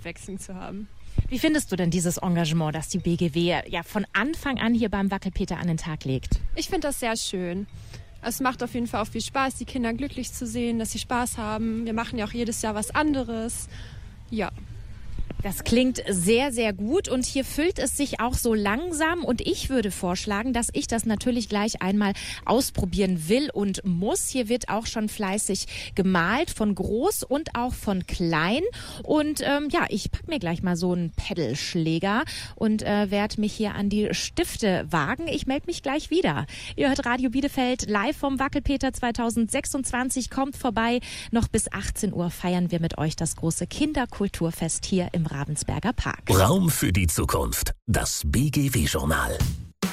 Abwechslung zu haben. Wie findest du denn dieses Engagement, das die BGW ja von Anfang an hier beim Wackelpeter an den Tag legt? Ich finde das sehr schön. Es macht auf jeden Fall auch viel Spaß, die Kinder glücklich zu sehen, dass sie Spaß haben. Wir machen ja auch jedes Jahr was anderes. Ja. Das klingt sehr, sehr gut und hier füllt es sich auch so langsam und ich würde vorschlagen, dass ich das natürlich gleich einmal ausprobieren will und muss. Hier wird auch schon fleißig gemalt, von groß und auch von klein und ich packe mir gleich mal so einen Pedalschläger und werde mich hier an die Stifte wagen. Ich melde mich gleich wieder. Ihr hört Radio Bielefeld live vom Wackelpeter 2026. Kommt vorbei. Noch bis 18 Uhr feiern wir mit euch das große Kinderkulturfest hier im Ravensberger Park. Raum für die Zukunft. Das BGW-Journal.